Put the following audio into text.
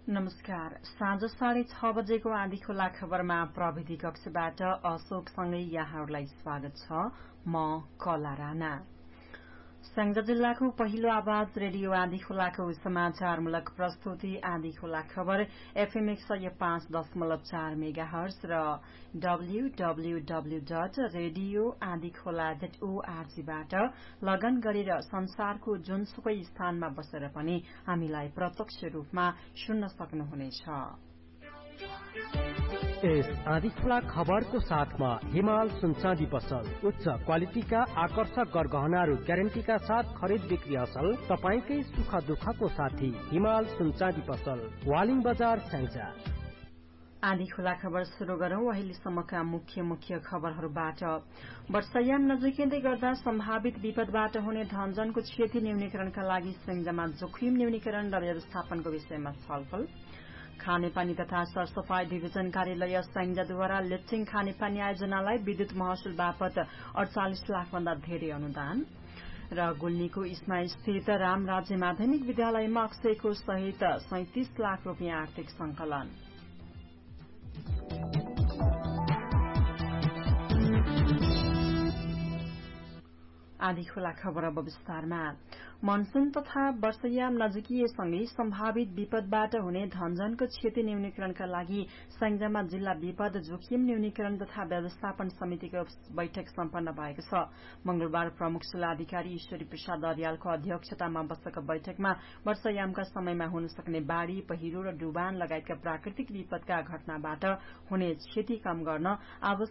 नमस्कार। साँझ 6:30 बजेको आँधी खोला खबरमा प्रविधि कक्षबाट अशोकसँगै यहाँहरूलाई स्वागत छ। म कला राणा। स्याङ्जा जिल्लाको पहिलो आवाज रेडियो आँधी खोलाको समाचारमूलक प्रस्तुति आँधी खोला खबर FM 105.4 मेगाहर्ज र www.radioaadhikhola.org बाट लगन गरेर संसारको जुनसुकै स्थानमा बसेर पनि हामीलाई प्रत्यक्ष रूपमा सुन्न सक्नुहुनेछ। यस आँधीखोला खबरको साथमा हिमाल सुनचाँदी पसल उच्च क्वालिटीका आकर्षक गरगहनाहरू ग्यारेन्टीका साथ खरिद बिक्री असल। तपाईकै सुख दुःखको साथी हिमाल सुनचाँदी पसल, वालिङ बजार, स्याङ्जा। आँधी खोला खबर शुरू गरौं अहिलेसम्मका मुख्य खबरहरूबाट। वर्षायाम नजिकिँदै गर्दा सम्भावित विपदबाट हुने धनजनको क्षति न्यूनीकरणका लागि स्याङ्जामा जोखिम न्यूनीकरण र व्यवस्थापनको विषयमा छलफल। खानेपानी तथा सरसफाई डिभिजन कार्यालय स्याङ्जाद्वारा लिफ्टिङ खानेपानी आयोजनालाई विद्युत महसुल बापत 48 लाख भन्दा धेरै अनुदान र गुल्मीको इस्मा स्थित राम राज्य माध्यमिक विद्यालयमा अक्षयको सहित 37 लाख रूपियाँ आर्थिक संकलन। आँधी खोला खबर अब विस्तारमा। मनसून तथा वर्षायाम नजिकिएसँगै सम्भावित विपदबाट हुने धनजनको क्षति न्यूनीकरणका लागि स्याङ्जामा जिल्ला विपद जोखिम न्यूनीकरण तथा व्यवस्थापन समितिको बैठक सम्पन्न भएको छ। मंगलबार प्रमुख जिल्लाधिकारी ईश्वरी प्रसाद अर्यालको अध्यक्षतामा बसेको बैठकमा वर्षायामका समयमा हुन सक्ने बाढ़ी, पहिरो र डुबान लगायतका प्राकृतिक विपदका घटनाबाट हुने क्षति कम गर्न